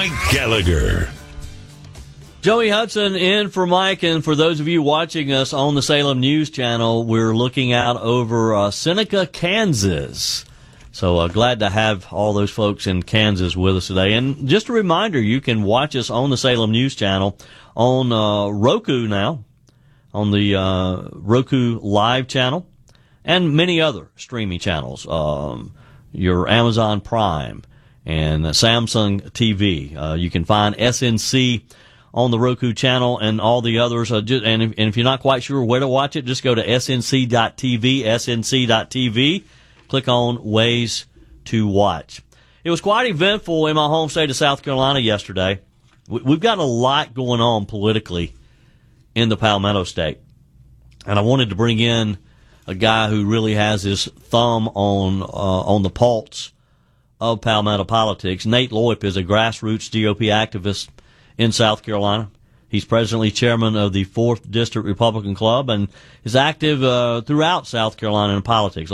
Mike Gallagher. Joey Hudson in for Mike, and for those of you watching us on the Salem News Channel, we're looking out over Seneca, Kansas. So glad to have all those folks in Kansas with us today. And just a reminder, you can watch us on the Salem News Channel on Roku now, on the Roku Live channel, and many other streaming channels, your Amazon Prime and Samsung TV. You can find SNC on the Roku channel and all the others. And if you're not quite sure where to watch it, just go to snc.tv, snc.tv. Click on Ways to Watch. It was quite eventful in my home state of South Carolina yesterday. We've got a lot going on politically in the Palmetto State. And I wanted to bring in a guy who really has his thumb on the pulse of Palmetto politics. Nate Loip is a grassroots GOP activist in South Carolina. He's presently chairman of the 4th District Republican Club and is active throughout South Carolina in politics.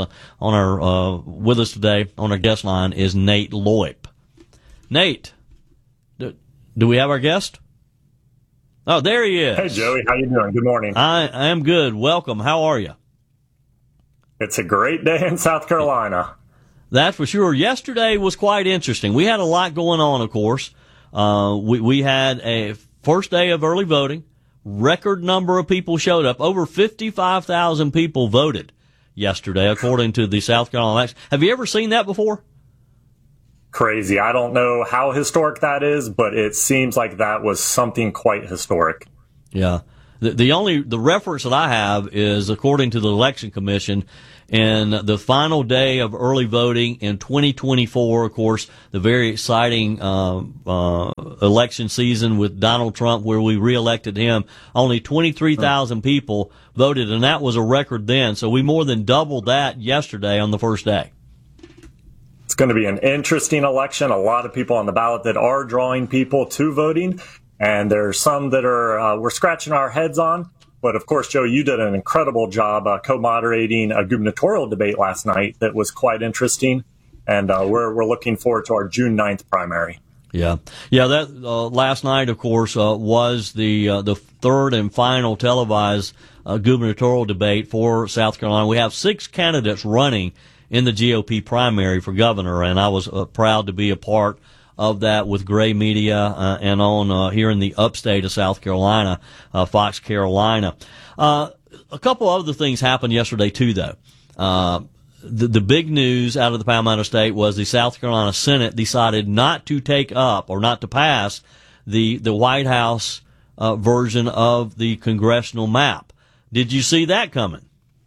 With us today on our guest line is Nate Loip. Nate, do we have our guest? Oh, there he is. Hey, Joey. How you doing? Good morning. I am good. Welcome. How are you? It's a great day in South Carolina. That's for sure. Yesterday was quite interesting. We had a lot going on, of course. We had a first day of early voting. Record number of people showed up. Over 55,000 people voted yesterday, according to the South Carolina election. Have you ever seen that before? Crazy. I don't know how historic that is, but it seems like that was something quite historic. Yeah. The reference that I have is according to the Election Commission, in the final day of early voting in 2024, of course, the very exciting election season with Donald Trump, where we reelected him, only 23,000 people voted, and that was a record then. So we more than doubled that yesterday on the first day. It's going to be an interesting election. A lot of people on the ballot that are drawing people to voting, and there's some that are we're scratching our heads on. But, of course, Joe, you did an incredible job co-moderating a gubernatorial debate last night that was quite interesting, and we're looking forward to our June 9th primary. Yeah. That last night, of course, was the third and final televised gubernatorial debate for South Carolina. We have 6 candidates running in the GOP primary for governor, and I was proud to be a part of that with Gray Media and on here in the upstate of South Carolina, Fox Carolina. A couple other things happened yesterday too, though. The big news out of the Palmetto State was the South Carolina Senate decided not to take up or not to pass the White House version of the congressional map. Did you see that coming?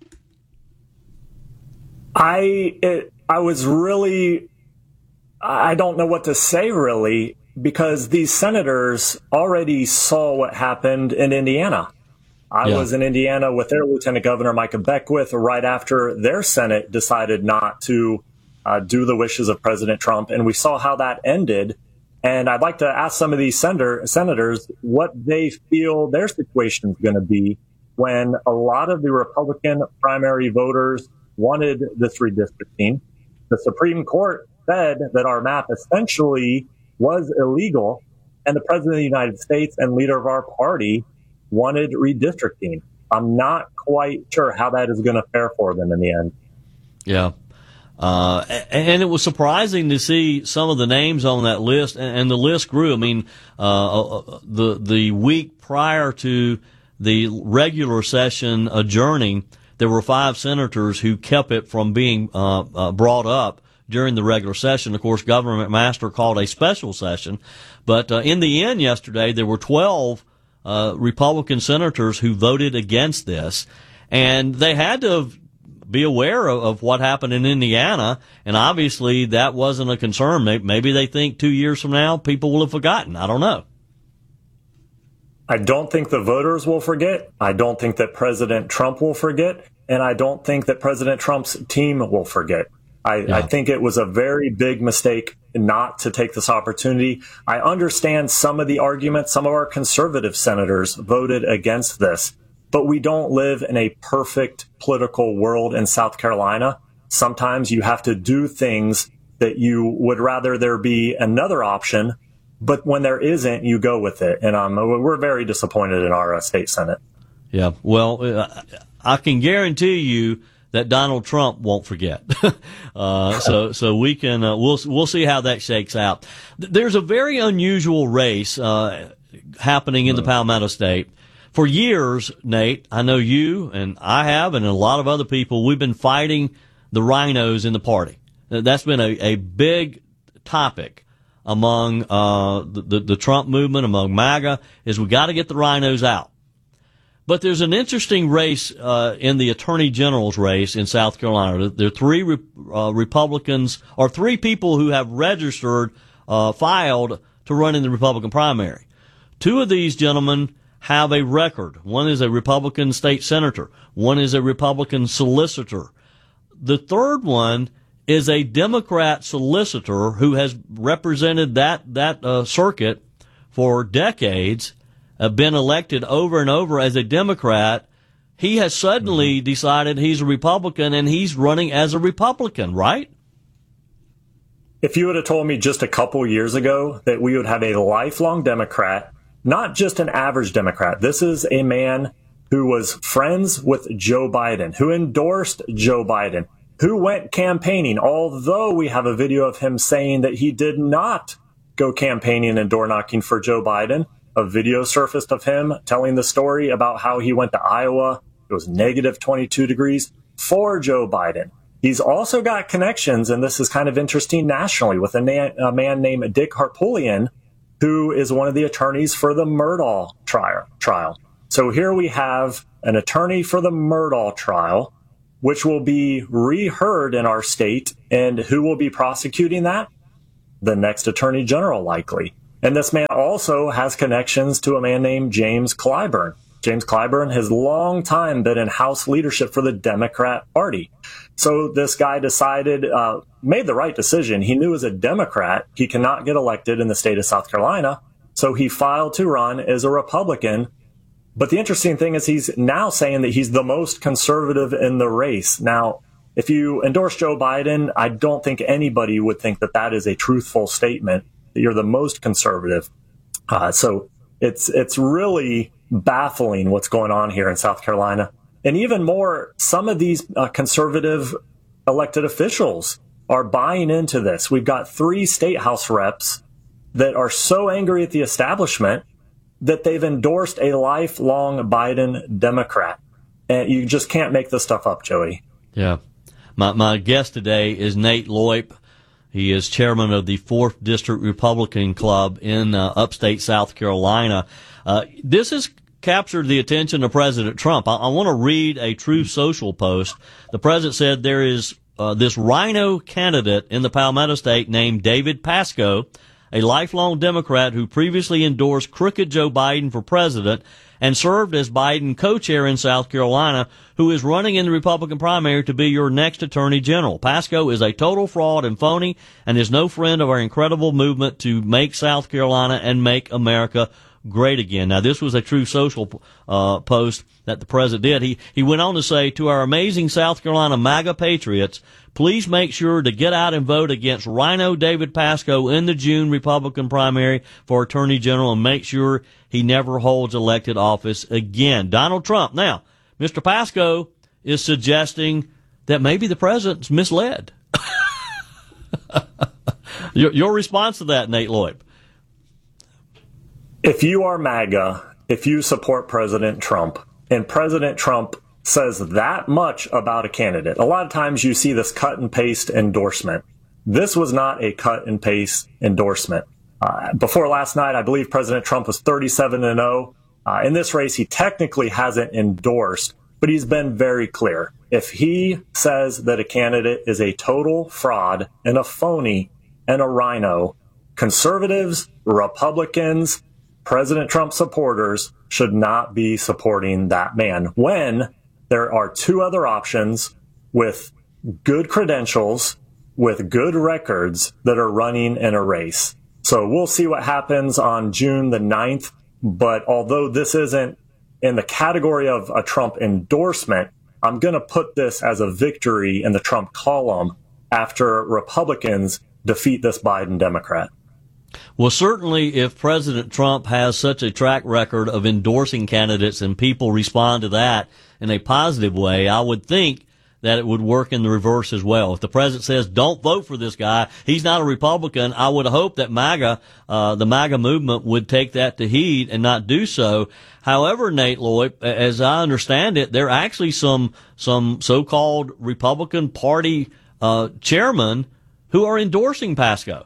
I was really. I don't know what to say, really, because these senators already saw what happened in Indiana. I was in Indiana with their Lieutenant Governor, Micah Beckwith, right after their Senate decided not to do the wishes of President Trump. And we saw how that ended. And I'd like to ask some of these senators what they feel their situation is going to be when a lot of the Republican primary voters wanted this redistricting. The Supreme Court said that our map essentially was illegal, and the President of the United States and leader of our party wanted redistricting. I'm not quite sure how that is going to fare for them in the end. Yeah. And it was surprising to see some of the names on that list, and the list grew. I mean, the week prior to the regular session adjourning, there were 5 senators who kept it from being brought up during the regular session. Of course, Governor McMaster called a special session. But in the end yesterday, there were 12 Republican senators who voted against this. And they had to be aware of what happened in Indiana. And obviously, that wasn't a concern. Maybe they think 2 years from now, people will have forgotten. I don't know. I don't think the voters will forget. I don't think that President Trump will forget. And I don't think that President Trump's team will forget. I think it was a very big mistake not to take this opportunity. I understand some of the arguments. Some of our conservative senators voted against this, but we don't live in a perfect political world in South Carolina. Sometimes you have to do things that you would rather there be another option But when there isn't, you go with it. And we're very disappointed in our state Senate. Yeah, well, I can guarantee you that Donald Trump won't forget. So we can we'll see how that shakes out. There's a very unusual race happening in the Palmetto State. For years, Nate, I know you and I have, and a lot of other people, we've been fighting the rhinos in the party. That's been a big topic among the Trump movement, among MAGA, is we got to get the rhinos out. But there's an interesting race in the Attorney General's race in South Carolina. There are three Republicans, or three people who have registered, filed to run in the Republican primary. Two of these gentlemen have a record. One is a Republican state senator. One is a Republican solicitor. The third one is a Democrat solicitor who has represented that circuit for decades, been elected over and over as a Democrat. He has suddenly decided he's a Republican, and he's running as a Republican, right? If you would have told me just a couple years ago that we would have a lifelong Democrat, not just an average Democrat, this is a man who was friends with Joe Biden, who endorsed Joe Biden, who went campaigning, although we have a video of him saying that he did not go campaigning and door knocking for Joe Biden. A video surfaced of him telling the story about how he went to Iowa. It was negative 22 degrees for Joe Biden. He's also got connections, and this is kind of interesting nationally, with a man named Dick Harpootlian, who is one of the attorneys for the Murdaugh trial. So here we have an attorney for the Murdaugh trial, which will be reheard in our state. And who will be prosecuting that? The next attorney general, likely. And this man also has connections to a man named James Clyburn. James Clyburn has long time been in House leadership for the Democrat Party. So this guy decided, made the right decision. He knew as a Democrat, he cannot get elected in the state of South Carolina. So he filed to run as a Republican. But the interesting thing is he's now saying that he's the most conservative in the race. Now, if you endorse Joe Biden, I don't think anybody would think that that is a truthful statement, that you're the most conservative. So it's really baffling what's going on here in South Carolina. And even more, some of these conservative elected officials are buying into this. We've got 3 state house reps that are so angry at the establishment that they've endorsed a lifelong Biden Democrat. And you just can't make this stuff up, Joey. Yeah. My guest today is Nate Loip. He is chairman of the 4th District Republican Club in upstate South Carolina. This has captured the attention of President Trump. I want to read a Truth Social post. The president said there is this rhino candidate in the Palmetto State named David Pasco, a lifelong Democrat who previously endorsed crooked Joe Biden for president and served as Biden co-chair in South Carolina, who is running in the Republican primary to be your next attorney general. Pasco is a total fraud and phony and is no friend of our incredible movement to make South Carolina and make America great again. Now, this was a True Social post that the president did. He went on to say, to our amazing South Carolina MAGA patriots, please make sure to get out and vote against Rhino David Pasco in the June Republican primary for Attorney General and make sure he never holds elected office again. Donald Trump. Now, Mr. Pasco is suggesting that maybe the president's misled. Your response to that, Nate Loip? If you are MAGA, if you support President Trump, and President Trump says that much about a candidate, a lot of times you see this cut and paste endorsement. This was not a cut and paste endorsement. Before last night, I believe President Trump was 37-0. In this race, he technically hasn't endorsed, but he's been very clear. If he says that a candidate is a total fraud and a phony and a rhino, conservatives, Republicans, President Trump supporters should not be supporting that man when there are 2 other options with good credentials, with good records that are running in a race. So we'll see what happens on June the 9th. But although this isn't in the category of a Trump endorsement, I'm going to put this as a victory in the Trump column after Republicans defeat this Biden Democrat. Well, certainly if President Trump has such a track record of endorsing candidates and people respond to that in a positive way, I would think that it would work in the reverse as well. If the president says, don't vote for this guy, he's not a Republican, I would hope that the MAGA movement would take that to heed and not do so. However, Nate Lloyd, as I understand it, there are actually some so-called Republican Party chairmen who are endorsing Pasco.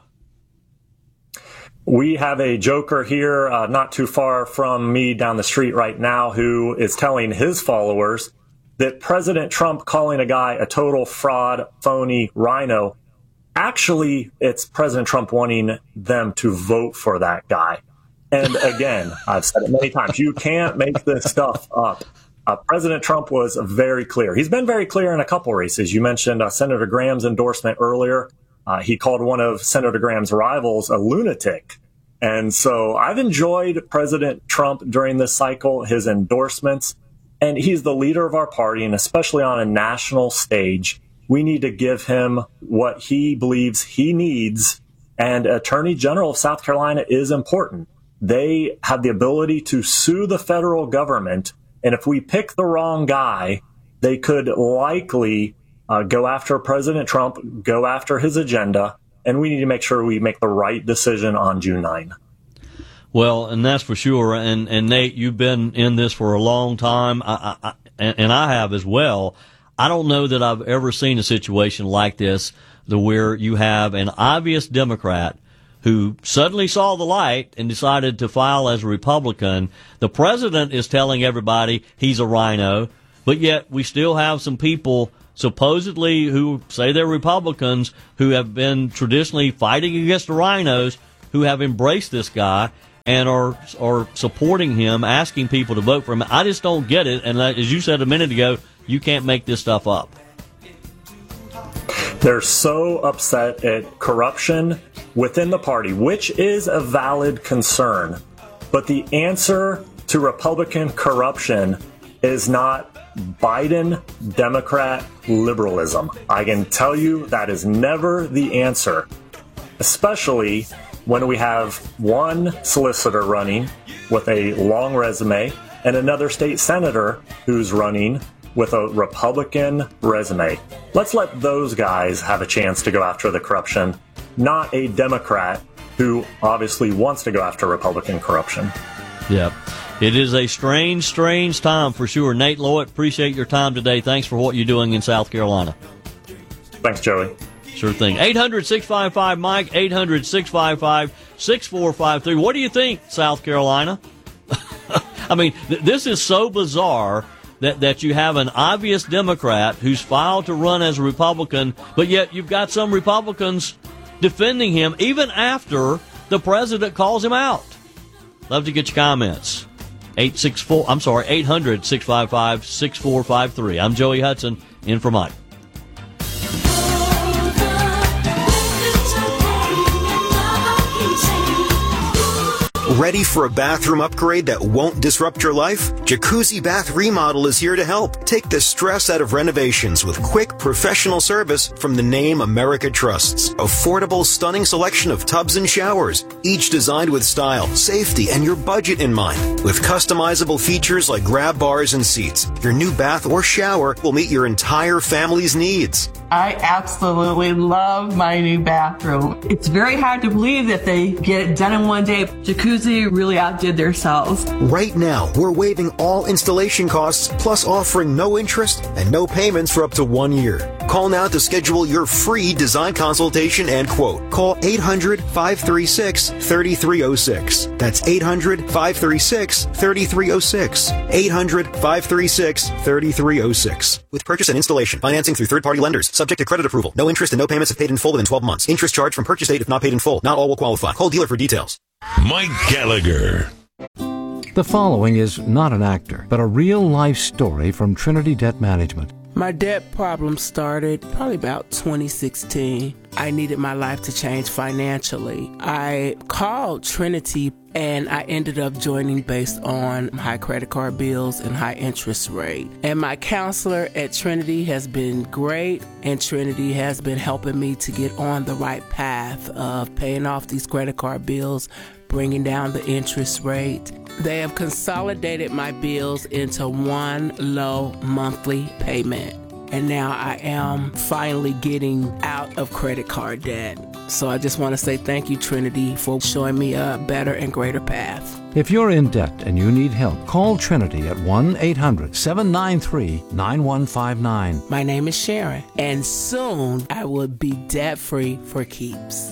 We have a joker here not too far from me down the street right now who is telling his followers that President Trump calling a guy a total fraud, phony, rhino, actually, it's President Trump wanting them to vote for that guy. And again, I've said it many times, you can't make this stuff up. President Trump was very clear. He's been very clear in a couple races. You mentioned Senator Graham's endorsement earlier. He called one of Senator Graham's rivals a lunatic. And so I've enjoyed President Trump during this cycle, his endorsements. And he's the leader of our party, and especially on a national stage, we need to give him what he believes he needs. And Attorney General of South Carolina is important. They have the ability to sue the federal government. And if we pick the wrong guy, they could likely go after President Trump, go after his agenda. And we need to make sure we make the right decision on June 9. Well, and that's for sure. And Nate, you've been in this for a long time, and I have as well. I don't know that I've ever seen a situation like this, where you have an obvious Democrat who suddenly saw the light and decided to file as a Republican. The president is telling everybody he's a rhino, but yet we still have some people supposedly who say they're Republicans who have been traditionally fighting against the rhinos who have embraced this guy and are supporting him, asking people to vote for him. I just don't get it. And as you said a minute ago, you can't make this stuff up. They're so upset at corruption within the party, which is a valid concern. But the answer to Republican corruption is not Biden, Democrat liberalism. I can tell you that is never the answer, especially when we have one solicitor running with a long resume and another state senator who's running with a Republican resume. Let's let those guys have a chance to go after the corruption, not a Democrat who obviously wants to go after Republican corruption. Yeah. It is a strange, strange time for sure. Nate Lloyd, appreciate your time today. Thanks for what you're doing in South Carolina. Thanks, Joey. Sure thing. 800-655-MIKE, 800-655-6453. What do you think, South Carolina? I mean, this is so bizarre that you have an obvious Democrat who's filed to run as a Republican, but yet you've got some Republicans defending him even after the president calls him out. Love to get your comments. 800-655-6453. I'm Joey Hudson, in for Mike. Ready for a bathroom upgrade that won't disrupt your life? Jacuzzi Bath Remodel is here to help. Take the stress out of renovations with quick, professional service from the name America trusts. Affordable, stunning selection of tubs and showers, each designed with style, safety, and your budget in mind. With customizable features like grab bars and seats, your new bath or shower will meet your entire family's needs. I absolutely love my new bathroom. It's very hard to believe that they get it done in one day. Jacuzzi really outdid themselves. Right now, we're waiving all installation costs, plus offering no interest and no payments for up to 1 year. Call now to schedule your free design consultation and quote. Call 800-536-3306. That's 800-536-3306. 800-536-3306. With purchase and installation, financing through third-party lenders, subject to credit approval. No interest and no payments if paid in full within 12 months. Interest charged from purchase date if not paid in full. Not all will qualify. Call dealer for details. Mike Gallagher. The following is not an actor, but a real-life story from Trinity Debt Management. My debt problem started probably about 2016. I needed my life to change financially. I called Trinity and I ended up joining based on high credit card bills and high interest rate. And my counselor at Trinity has been great, and Trinity has been helping me to get on the right path of paying off these credit card bills, bringing down the interest rate. They have consolidated my bills into one low monthly payment. And now I am finally getting out of credit card debt. So I just want to say thank you, Trinity, for showing me a better and greater path. If you're in debt and you need help, call Trinity at 1-800-793-9159. My name is Sharon, and soon I will be debt-free for keeps.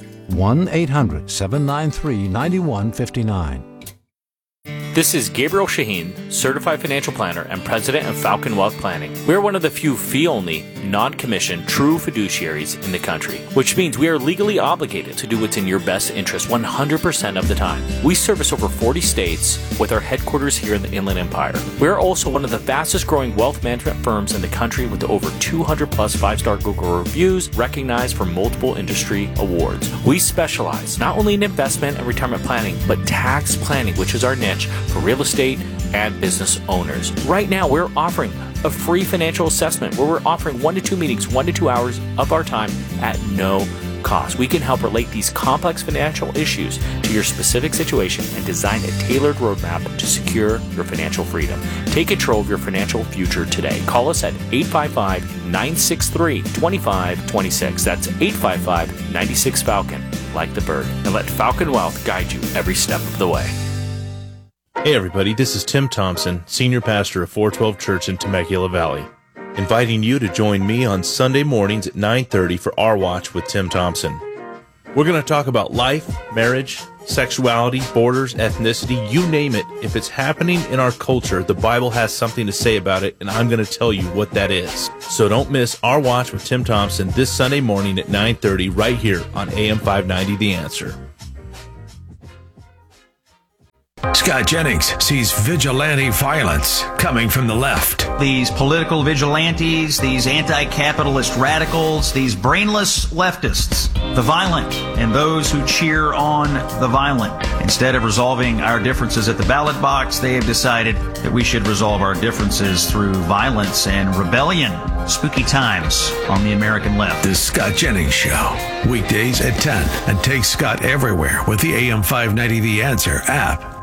1-800-793-9159. This is Gabriel Shaheen, Certified Financial Planner and President of Falcon Wealth Planning. We're one of the few fee-only, non-commissioned, true fiduciaries in the country, which means we are legally obligated to do what's in your best interest 100% of the time. We service over 40 states with our headquarters here in the Inland Empire. We're also one of the fastest growing wealth management firms in the country with over 200 plus 5-star Google reviews recognized for multiple industry awards. We specialize not only in investment and retirement planning, but tax planning, which is our niche for real estate and business owners. Right now, we're offering a free financial assessment where we're offering 1 to 2 meetings, 1 to 2 hours of our time at no cost. We can help relate these complex financial issues to your specific situation and design a tailored roadmap to secure your financial freedom. Take control of your financial future today. Call us at 855-963-2526. That's 855-96-FALCON, like the bird, and let Falcon Wealth guide you every step of the way. Hey everybody, this is Tim Thompson, Senior Pastor of 412 Church in Temecula Valley, inviting you to join me on Sunday mornings at 9:30 for Our Watch with Tim Thompson. We're going to talk about life, marriage, sexuality, borders, ethnicity, you name it. If it's happening in our culture, the Bible has something to say about it, and I'm going to tell you what that is. So don't miss Our Watch with Tim Thompson this Sunday morning at 9:30 right here on AM 590 The Answer. Scott Jennings sees vigilante violence coming from the left. These political vigilantes, these anti-capitalist radicals, these brainless leftists, the violent, and those who cheer on the violent. Instead of resolving our differences at the ballot box, they have decided that we should resolve our differences through violence and rebellion. Spooky times on the American left. The Scott Jennings Show, weekdays at 10, and take Scott everywhere with the AM 590 The Answer app.